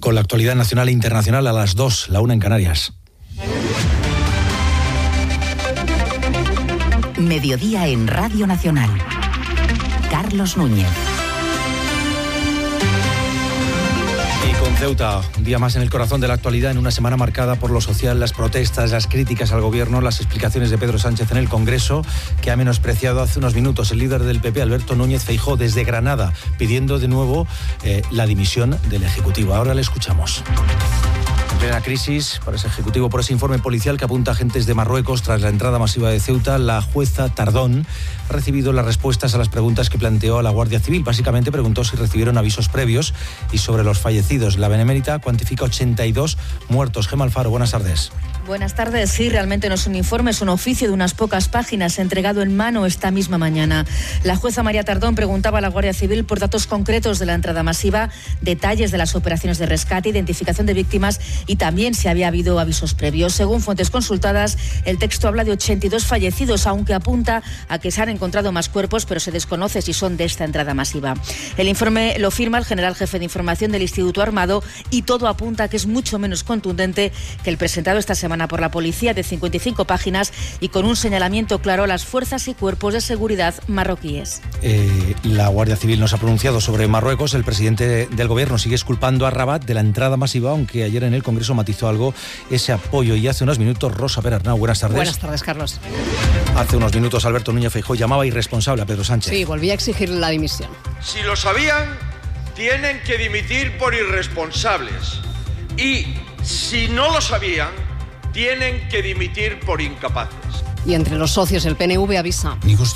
con la actualidad nacional e internacional a las 2, la 1 en Canarias. Mediodía en Radio Nacional. Carlos Núñez. Con Ceuta, un día más en el corazón de la actualidad, en una semana marcada por lo social, las protestas, las críticas al gobierno, las explicaciones de Pedro Sánchez en el Congreso, que ha menospreciado hace unos minutos el líder del PP, Alberto Núñez Feijóo, desde Granada, pidiendo de nuevo la dimisión del Ejecutivo. Ahora le escuchamos. En plena crisis para ese Ejecutivo, por ese informe policial que apunta a agentes de Marruecos tras la entrada masiva de Ceuta, la jueza Tardón ha recibido las respuestas a las preguntas que planteó a la Guardia Civil. Básicamente preguntó si recibieron avisos previos y sobre los fallecidos. La Benemérita cuantifica 82 muertos. Gemma Alfaro, buenas tardes. Buenas tardes. Sí, realmente no es un informe, es un oficio de unas pocas páginas entregado en mano esta misma mañana. La jueza María Tardón preguntaba a la Guardia Civil por datos concretos de la entrada masiva, detalles de las operaciones de rescate, identificación de víctimas y también si había habido avisos previos. Según fuentes consultadas, el texto habla de 82 fallecidos, aunque apunta a que se han encontrado más cuerpos, pero se desconoce si son de esta entrada masiva. El informe lo firma el general jefe de información del Instituto Armado y todo apunta a que es mucho menos contundente que el presentado esta semana por la policía, de 55 páginas y con un señalamiento claro a las fuerzas y cuerpos de seguridad marroquíes. La Guardia Civil no se ha pronunciado sobre Marruecos. El presidente del gobierno sigue exculpando a Rabat de la entrada masiva, aunque ayer en el Congreso matizó algo ese apoyo. Y hace unos minutos, Rosa Perarnau, buenas tardes. Buenas tardes, Carlos. Hace unos minutos Alberto Núñez Feijóo llamaba irresponsable a Pedro Sánchez. Sí, volvía a exigirle la dimisión. Si lo sabían, tienen que dimitir por irresponsables. Y si no lo sabían, tienen que dimitir por incapaces. Y entre los socios, el PNV avisa.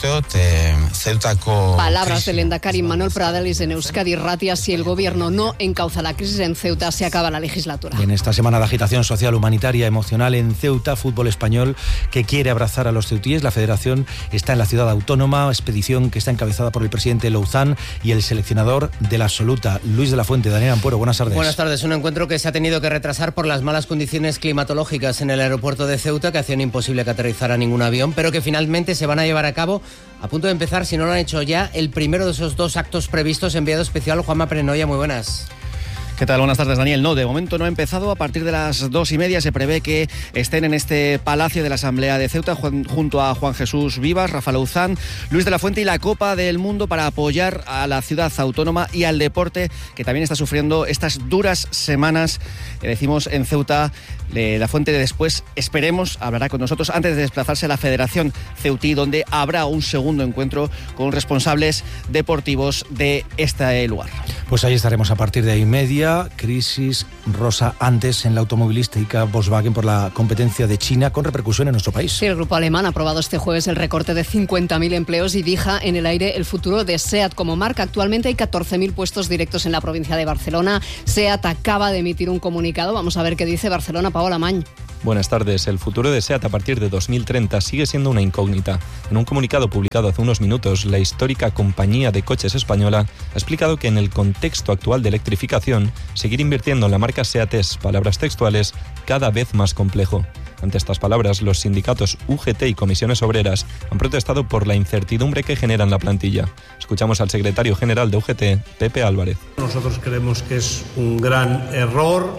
Palabras del lehendakari Manuel Pradales en Euskadi Irratia: si el gobierno no encauza la crisis en Ceuta, se acaba la legislatura. En esta semana de agitación social, humanitaria, emocional en Ceuta, fútbol español que quiere abrazar a los ceutíes. La federación está en la ciudad autónoma, expedición que está encabezada por el presidente Louzán y el seleccionador de la absoluta, Luis de la Fuente. Daniel Ampuero, buenas tardes. Buenas tardes. Un encuentro que se ha tenido que retrasar por las malas condiciones climatológicas en el aeropuerto de Ceuta, que hacían imposible que aterrizara ningún avión, pero que finalmente se van a llevar a cabo, a punto de empezar, si no lo han hecho ya, el primero de esos dos actos previstos. Enviado especial Juanma Prenoya, muy buenas. ¿Qué tal? Buenas tardes, Daniel. No, de momento no ha empezado. A partir de las 2:30 se prevé que estén en este Palacio de la Asamblea de Ceuta junto a Juan Jesús Vivas, Rafa Louzán, Luis de la Fuente y la Copa del Mundo para apoyar a la ciudad autónoma y al deporte, que también está sufriendo estas duras semanas, decimos, en Ceuta. La Fuente después, esperemos, hablará con nosotros antes de desplazarse a la Federación Ceutí, donde habrá un segundo encuentro con responsables deportivos de este lugar. Pues ahí estaremos a partir de 1:30. Crisis, Rosa, antes en la automovilística Volkswagen por la competencia de China, con repercusión en nuestro país. Sí, el grupo alemán ha aprobado este jueves el recorte de 50.000 empleos y deja en el aire el futuro de SEAT como marca. Actualmente hay 14.000 puestos directos en la provincia de Barcelona. SEAT acaba de emitir un comunicado. Vamos a ver qué dice Barcelona. Paola Mañ. Buenas tardes. El futuro de SEAT a partir de 2030 sigue siendo una incógnita. En un comunicado publicado hace unos minutos, la histórica compañía de coches española ha explicado que en el contexto actual de electrificación, seguir invirtiendo en la marca SEAT es, palabras textuales, cada vez más complejo. Ante estas palabras, los sindicatos UGT y comisiones obreras han protestado por la incertidumbre que genera en la plantilla. Escuchamos al secretario general de UGT, Pepe Álvarez. Nosotros creemos que es un gran error,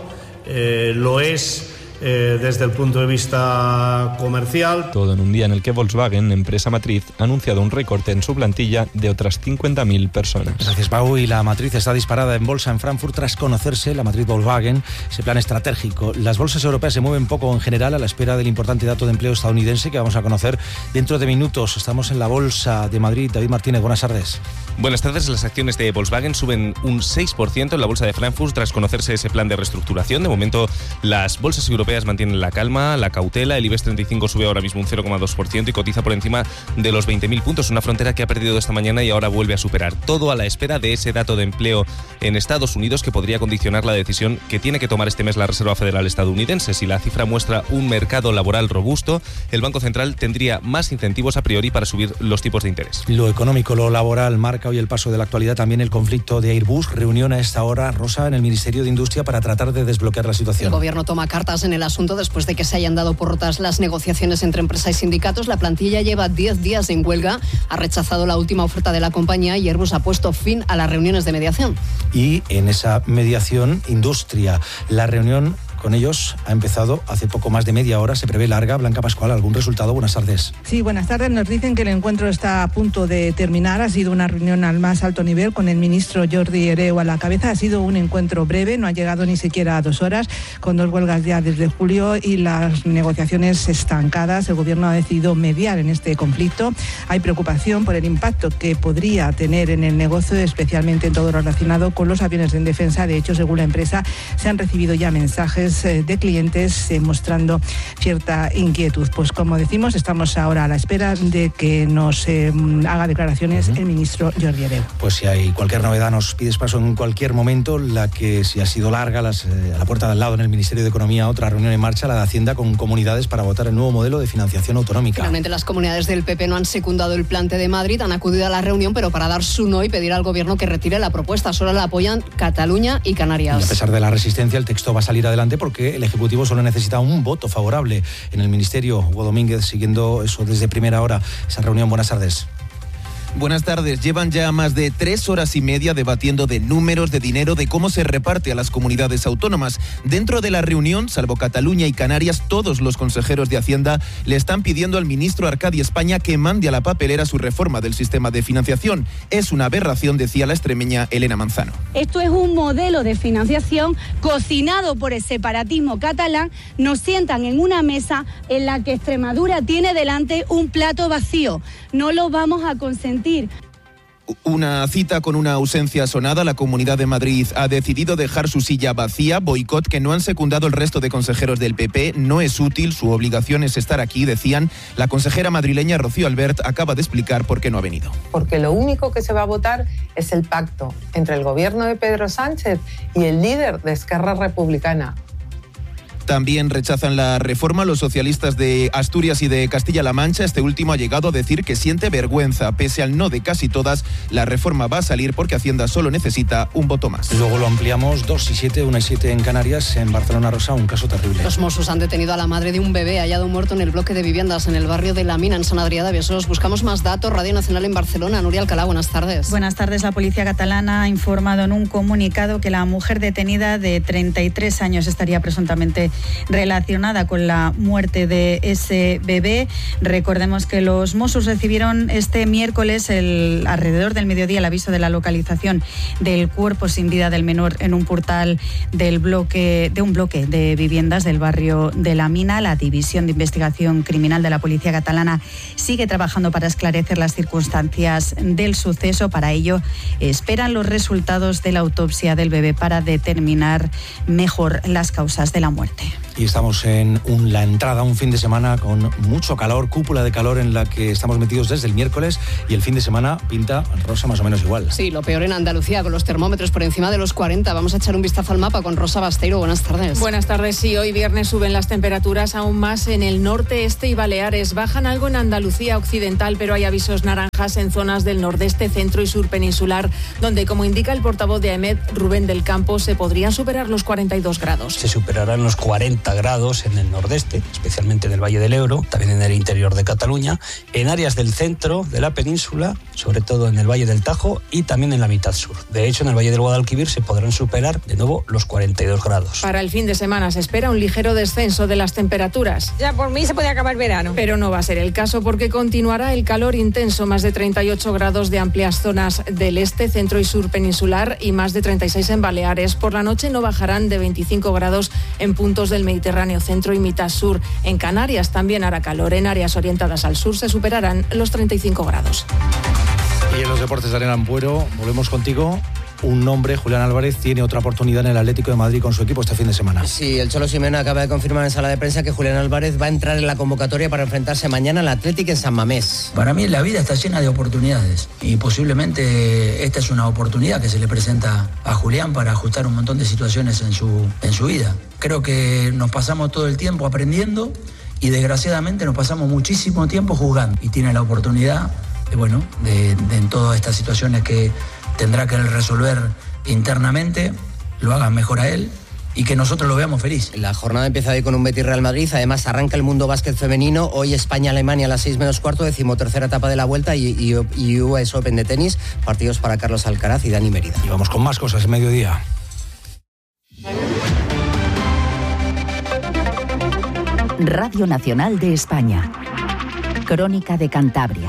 lo es desde el punto de vista comercial. Todo en un día en el que Volkswagen, empresa matriz, ha anunciado un recorte en su plantilla de otras 50.000 personas. Gracias, Pau. Y la matriz está disparada en bolsa en Frankfurt tras conocerse, la matriz Volkswagen, ese plan estratégico. Las bolsas europeas se mueven poco en general a la espera del importante dato de empleo estadounidense que vamos a conocer dentro de minutos. Estamos en la Bolsa de Madrid. David Martínez, buenas tardes. Buenas tardes. Las acciones de Volkswagen suben un 6% en la bolsa de Frankfurt tras conocerse ese plan de reestructuración. De momento, las bolsas europeas mantienen la calma, la cautela. El IBEX 35 sube ahora mismo un 0,2% y cotiza por encima de los 20.000 puntos, una frontera que ha perdido esta mañana y ahora vuelve a superar. Todo a la espera de ese dato de empleo en Estados Unidos que podría condicionar la decisión que tiene que tomar este mes la Reserva Federal estadounidense. Si la cifra muestra un mercado laboral robusto, el Banco Central tendría más incentivos a priori para subir los tipos de interés. Lo económico, lo laboral, marca hoy el paso de la actualidad también el conflicto de Airbus. Reunión a esta hora, Rosa, en el Ministerio de Industria para tratar de desbloquear la situación. El gobierno toma cartas en el asunto después de que se hayan dado por rotas las negociaciones entre empresa y sindicatos. La plantilla lleva 10 días en huelga, ha rechazado la última oferta de la compañía y Airbus ha puesto fin a las reuniones de mediación. Y en esa mediación, Industria, la reunión con ellos ha empezado hace poco más de media hora, se prevé larga. Blanca Pascual, ¿algún resultado? Buenas tardes. Sí, buenas tardes. Nos dicen que el encuentro está a punto de terminar. Ha sido una reunión al más alto nivel con el ministro Jordi Hereu a la cabeza. Ha sido un encuentro breve, no ha llegado ni siquiera a 2 horas, con 2 huelgas ya desde julio y las negociaciones estancadas. El gobierno ha decidido mediar en este conflicto. Hay preocupación por el impacto que podría tener en el negocio, especialmente en todo lo relacionado con los aviones en defensa. De hecho, según la empresa, se han recibido ya mensajes de clientes mostrando cierta inquietud. Pues como decimos, estamos ahora a la espera de que nos haga declaraciones el ministro Jordi Hereu. Pues si hay cualquier novedad, nos pides paso en cualquier momento. La que si ha sido larga, a la puerta de al lado en el Ministerio de Economía, otra reunión en marcha, la de Hacienda, con comunidades para votar el nuevo modelo de financiación autonómica. Finalmente las comunidades del PP no han secundado el plante de Madrid, han acudido a la reunión, pero para dar su no y pedir al gobierno que retire la propuesta. Solo la apoyan Cataluña y Canarias. Y a pesar de la resistencia, el texto va a salir adelante porque el Ejecutivo solo necesita un voto favorable en el Ministerio. Hugo Domínguez, siguiendo eso desde primera hora, esa reunión. Buenas tardes. Buenas tardes. Llevan ya más de 3 horas y media debatiendo de números, de dinero, de cómo se reparte a las comunidades autónomas. Dentro de la reunión, salvo Cataluña y Canarias, todos los consejeros de Hacienda le están pidiendo al ministro Arcadi España que mande a la papelera su reforma del sistema de financiación. Es una aberración, decía la extremeña Elena Manzano. Esto es un modelo de financiación cocinado por el separatismo catalán. Nos sientan en una mesa en la que Extremadura tiene delante un plato vacío. No lo vamos a consentir. Una cita con una ausencia sonada. La Comunidad de Madrid ha decidido dejar su silla vacía, boicot que no han secundado el resto de consejeros del PP. No es útil, su obligación es estar aquí, decían. La consejera madrileña Rocío Albert acaba de explicar por qué no ha venido. Porque lo único que se va a votar es el pacto entre el gobierno de Pedro Sánchez y el líder de Esquerra Republicana. También rechazan la reforma los socialistas de Asturias y de Castilla-La Mancha. Este último ha llegado a decir que siente vergüenza. Pese al no de casi todas, la reforma va a salir porque Hacienda solo necesita un voto más. Luego lo ampliamos. 2 y 7, 1 y 7 en Canarias. En Barcelona, Rosa, un caso terrible. Los Mossos han detenido a la madre de un bebé hallado muerto en el bloque de viviendas en el barrio de La Mina, en Sant Adrià de Besòs. Buscamos más datos. Radio Nacional en Barcelona. Nuria Alcalá, buenas tardes. Buenas tardes. La policía catalana ha informado en un comunicado que la mujer detenida de 33 años estaría presuntamente relacionada con la muerte de ese bebé. Recordemos que los Mossos recibieron este miércoles alrededor del mediodía el aviso de la localización del cuerpo sin vida del menor en un portal de un bloque de viviendas del barrio de La Mina. La División de Investigación Criminal de la Policía Catalana sigue trabajando para esclarecer las circunstancias del suceso. Para ello, esperan los resultados de la autopsia del bebé para determinar mejor las causas de la muerte. Y estamos en la entrada a un fin de semana con mucho calor, cúpula de calor en la que estamos metidos desde el miércoles, y el fin de semana pinta, Rosa, más o menos igual. Sí, lo peor en Andalucía, con los termómetros por encima de los 40. Vamos a echar un vistazo al mapa con Rosa Basteiro. Buenas tardes. Buenas tardes. Sí, hoy viernes suben las temperaturas aún más en el norte, este y Baleares. Bajan algo en Andalucía occidental, pero hay avisos naranjas en zonas del nordeste, centro y sur peninsular, donde, como indica el portavoz de AEMET, Rubén del Campo, se podrían superar los 42 grados. Se superarán los 40 grados en el nordeste, especialmente en el Valle del Ebro, también en el interior de Cataluña, en áreas del centro de la península, sobre todo en el Valle del Tajo y también en la mitad sur. De hecho, en el Valle del Guadalquivir se podrán superar de nuevo los 42 grados. Para el fin de semana se espera un ligero descenso de las temperaturas. Ya por mí se puede acabar el verano. Pero no va a ser el caso porque continuará el calor intenso, más de 38 grados de amplias zonas del este, centro y sur peninsular y más de 36 en Baleares. Por la noche no bajarán de 25 grados en puntos del Mediterráneo centro y mitad sur. En Canarias también hará calor. En áreas orientadas al sur se superarán los 35 grados. Y en los deportes de Arena Ampuero, volvemos contigo. Un nombre, Julián Álvarez, tiene otra oportunidad en el Atlético de Madrid con su equipo este fin de semana. Sí, el Cholo Simeone acaba de confirmar en sala de prensa que Julián Álvarez va a entrar en la convocatoria para enfrentarse mañana al Atlético en San Mamés. Para mí la vida está llena de oportunidades y posiblemente esta es una oportunidad que se le presenta a Julián para ajustar un montón de situaciones en su vida. Creo que nos pasamos todo el tiempo aprendiendo y desgraciadamente nos pasamos muchísimo tiempo jugando, y tiene la oportunidad de en todas estas situaciones que tendrá que resolver internamente, lo hagan mejor a él y que nosotros lo veamos feliz. La jornada empieza hoy con un Betis Real Madrid, además arranca el Mundo Básquet femenino, hoy España-Alemania a las 6:15, 13ª etapa de la Vuelta y US Open de tenis, partidos para Carlos Alcaraz y Dani Mérida. Y vamos con más cosas en mediodía. Radio Nacional de España. Crónica de Cantabria.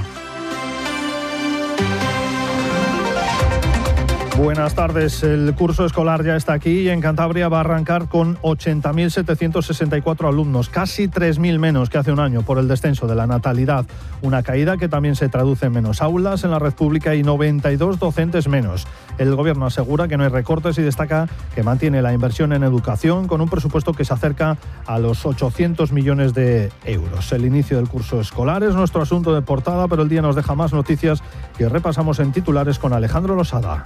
Buenas tardes. El curso escolar ya está aquí y en Cantabria va a arrancar con 80.764 alumnos, casi 3.000 menos que hace un año por el descenso de la natalidad. Una caída que también se traduce en menos aulas en la red pública y 92 docentes menos. El Gobierno asegura que no hay recortes y destaca que mantiene la inversión en educación con un presupuesto que se acerca a los 800 millones de euros. El inicio del curso escolar es nuestro asunto de portada, pero el día nos deja más noticias que repasamos en titulares con Alejandro Losada.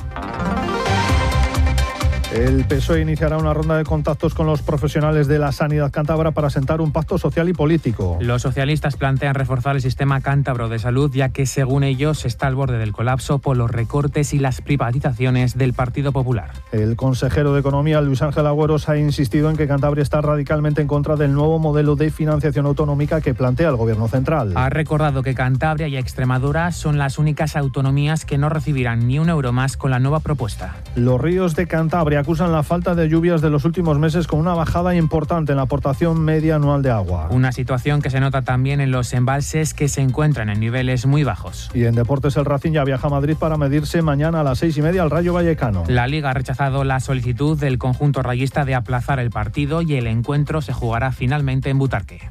El PSOE iniciará una ronda de contactos con los profesionales de la sanidad cántabra para sentar un pacto social y político. Los socialistas plantean reforzar el sistema cántabro de salud, ya que, según ellos, está al borde del colapso por los recortes y las privatizaciones del Partido Popular. El consejero de Economía, Luis Ángel Agüeros, ha insistido en que Cantabria está radicalmente en contra del nuevo modelo de financiación autonómica que plantea el Gobierno central. Ha recordado que Cantabria y Extremadura son las únicas autonomías que no recibirán ni un euro más con la nueva propuesta. Los ríos de Cantabria acusan la falta de lluvias de los últimos meses con una bajada importante en la aportación media anual de agua. Una situación que se nota también en los embalses que se encuentran en niveles muy bajos. Y en deportes el Racing ya viaja a Madrid para medirse mañana a las 6:30 al Rayo Vallecano. La Liga ha rechazado la solicitud del conjunto rayista de aplazar el partido y el encuentro se jugará finalmente en Butarque.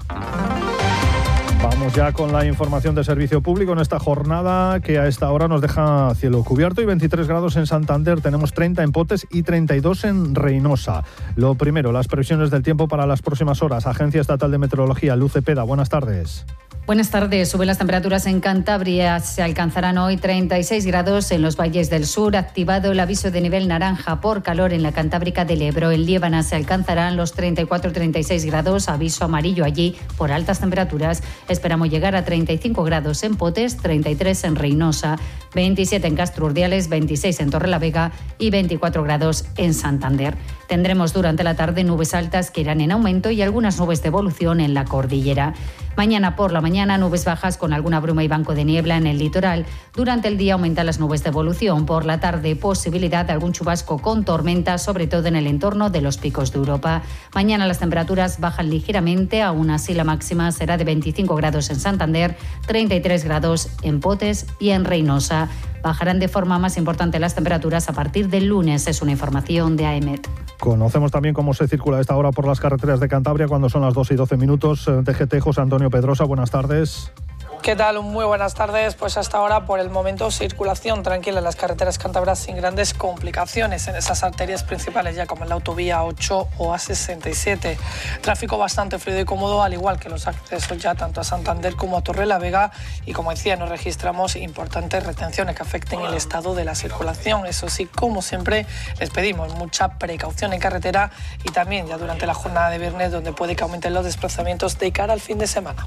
Vamos ya con la información de servicio público en esta jornada que a esta hora nos deja cielo cubierto y 23 grados en Santander, tenemos 30 en Potes y 32 en Reynosa. Lo primero, las previsiones del tiempo para las próximas horas. Agencia Estatal de Meteorología, Luz Cepeda, buenas tardes. Buenas tardes. Suben las temperaturas en Cantabria. Se alcanzarán hoy 36 grados en los valles del sur. Activado el aviso de nivel naranja por calor en la Cantábrica del Ebro. En Liébana se alcanzarán los 34-36 grados. Aviso amarillo allí por altas temperaturas. Esperamos llegar a 35 grados en Potes, 33 en Reynosa, 27 en Castro Urdiales, 26 en Torrelavega y 24 grados en Santander. Tendremos durante la tarde nubes altas que irán en aumento y algunas nubes de evolución en la cordillera. Mañana por la mañana nubes bajas con alguna bruma y banco de niebla en el litoral. Durante el día aumentan las nubes de evolución. Por la tarde posibilidad de algún chubasco con tormenta, sobre todo en el entorno de los picos de Europa. Mañana las temperaturas bajan ligeramente, aún así la máxima será de 25 grados en Santander, 33 grados en Potes y en Reynosa. Bajarán de forma más importante las temperaturas a partir del lunes, es una información de AEMET. Conocemos también cómo se circula a esta hora por las carreteras de Cantabria cuando son las 2:12. DGT, José Antonio Pedrosa, buenas tardes. ¿Qué tal? Muy buenas tardes. Pues hasta ahora, por el momento, circulación tranquila en las carreteras cántabras sin grandes complicaciones en esas arterias principales, ya como en la autovía 8 o A67. Tráfico bastante fluido y cómodo, al igual que los accesos ya tanto a Santander como a Torrelavega. Y como decía, no registramos importantes retenciones que afecten el estado de la circulación. Eso sí, como siempre, les pedimos mucha precaución en carretera y también ya durante la jornada de viernes, donde puede que aumenten los desplazamientos de cara al fin de semana.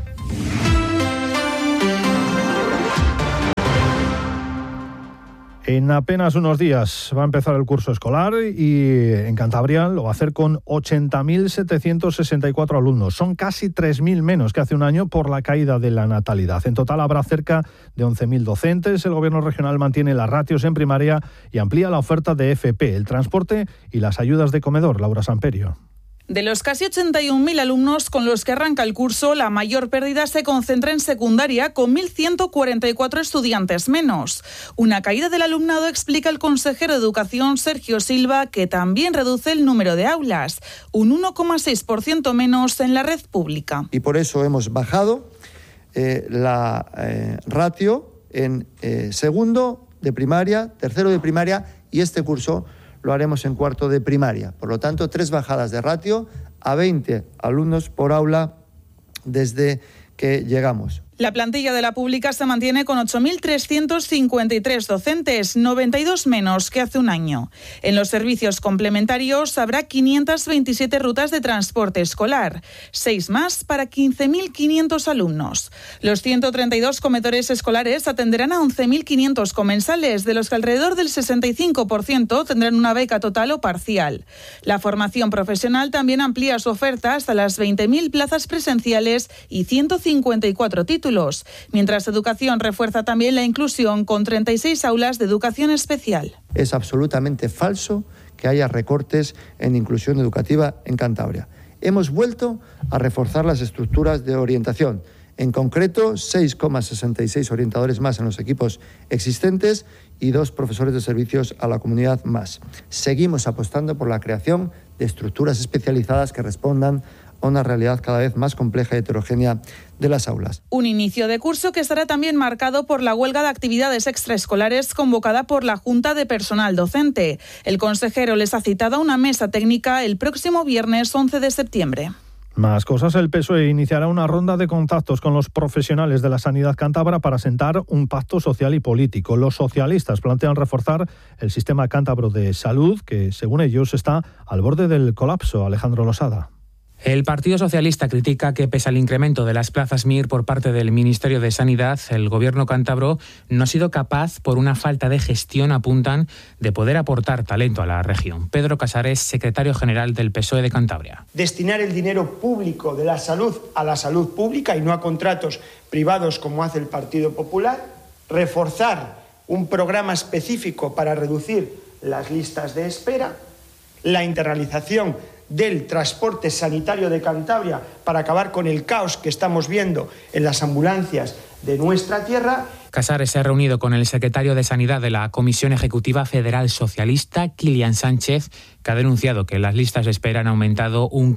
En apenas unos días va a empezar el curso escolar y en Cantabria lo va a hacer con 80.764 alumnos. Son casi 3.000 menos que hace un año por la caída de la natalidad. En total habrá cerca de 11.000 docentes. El Gobierno regional mantiene las ratios en primaria y amplía la oferta de FP, el transporte y las ayudas de comedor. Laura Samperio. De los casi 81.000 alumnos con los que arranca el curso, la mayor pérdida se concentra en secundaria, con 1.144 estudiantes menos. Una caída del alumnado explica el consejero de Educación, Sergio Silva, que también reduce el número de aulas, un 1,6% menos en la red pública. Y por eso hemos bajado la ratio en segundo de primaria, tercero de primaria y este curso lo haremos en cuarto de primaria. Por lo tanto, 3 bajadas de ratio a 20 alumnos por aula desde que llegamos. La plantilla de la pública se mantiene con 8.353 docentes, 92 menos que hace un año. En los servicios complementarios habrá 527 rutas de transporte escolar, 6 más para 15.500 alumnos. Los 132 comedores escolares atenderán a 11.500 comensales, de los que alrededor del 65% tendrán una beca total o parcial. La formación profesional también amplía su oferta hasta las 20.000 plazas presenciales y 154 títulos. Mientras Educación refuerza también la inclusión con 36 aulas de educación especial. Es absolutamente falso que haya recortes en inclusión educativa en Cantabria. Hemos vuelto a reforzar las estructuras de orientación. En concreto, 6,66 orientadores más en los equipos existentes y 2 profesores de servicios a la comunidad más. Seguimos apostando por la creación de estructuras especializadas que respondan a una realidad cada vez más compleja y heterogénea de las aulas. Un inicio de curso que estará también marcado por la huelga de actividades extraescolares convocada por la Junta de Personal Docente. El consejero les ha citado a una mesa técnica el próximo viernes 11 de septiembre. Más cosas, el PSOE iniciará una ronda de contactos con los profesionales de la sanidad cántabra para sentar un pacto social y político. Los socialistas plantean reforzar el sistema cántabro de salud, que según ellos está al borde del colapso. Alejandro Losada. El Partido Socialista critica que, pese al incremento de las plazas MIR por parte del Ministerio de Sanidad, el gobierno cántabro no ha sido capaz, por una falta de gestión, apuntan, de poder aportar talento a la región. Pedro Casares, secretario general del PSOE de Cantabria. Destinar el dinero público de la salud a la salud pública y no a contratos privados como hace el Partido Popular. Reforzar un programa específico para reducir las listas de espera. La internalización del transporte sanitario de Cantabria para acabar con el caos que estamos viendo en las ambulancias de nuestra tierra. Casares se ha reunido con el secretario de Sanidad de la Comisión Ejecutiva Federal Socialista, Kilian Sánchez, que ha denunciado que las listas de espera han aumentado un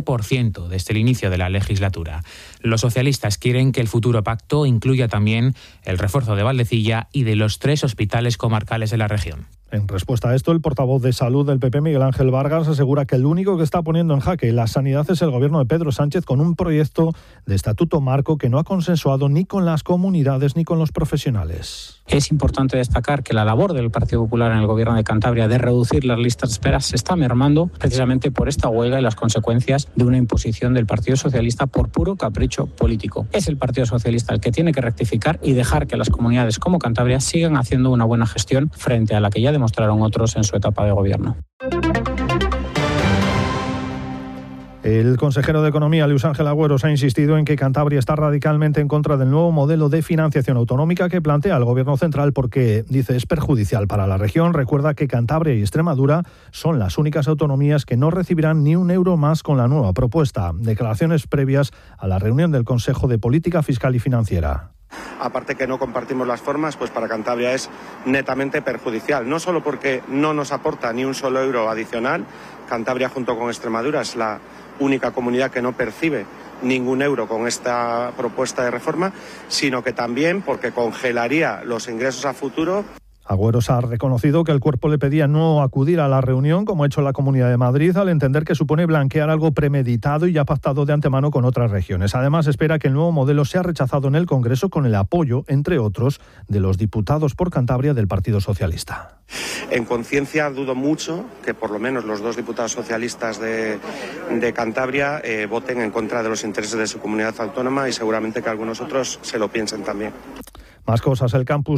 15% desde el inicio de la legislatura. Los socialistas quieren que el futuro pacto incluya también el refuerzo de Valdecilla y de los 3 hospitales comarcales de la región. En respuesta a esto, el portavoz de Salud del PP, Miguel Ángel Vargas, asegura que el único que está poniendo en jaque la sanidad es el gobierno de Pedro Sánchez, con un proyecto de estatuto marco que no ha consensuado ni con las comunidades ni con los profesionales. Es importante destacar que la labor del Partido Popular en el gobierno de Cantabria de reducir las listas de espera se está mermando precisamente por esta huelga y las consecuencias de una imposición del Partido Socialista por puro capricho político. Es el Partido Socialista el que tiene que rectificar y dejar que las comunidades como Cantabria sigan haciendo una buena gestión frente a la que ya demostraron otros en su etapa de gobierno. El consejero de Economía, Luis Ángel Agüeros, ha insistido en que Cantabria está radicalmente en contra del nuevo modelo de financiación autonómica que plantea el Gobierno central porque, dice, es perjudicial para la región. Recuerda que Cantabria y Extremadura son las únicas autonomías que no recibirán ni un euro más con la nueva propuesta. Declaraciones previas a la reunión del Consejo de Política Fiscal y Financiera. Aparte que no compartimos las formas, pues para Cantabria es netamente perjudicial. No solo porque no nos aporta ni un solo euro adicional, Cantabria junto con Extremadura es la única comunidad que no percibe ningún euro con esta propuesta de reforma, sino que también porque congelaría los ingresos a futuro. Agüeros ha reconocido que el cuerpo le pedía no acudir a la reunión, como ha hecho la Comunidad de Madrid, al entender que supone blanquear algo premeditado y ya pactado de antemano con otras regiones. Además, espera que el nuevo modelo sea rechazado en el Congreso con el apoyo, entre otros, de los diputados por Cantabria del Partido Socialista. En conciencia dudo mucho que por lo menos los 2 diputados socialistas de Cantabria voten en contra de los intereses de su comunidad autónoma y seguramente que algunos otros se lo piensen también. Más cosas, el campus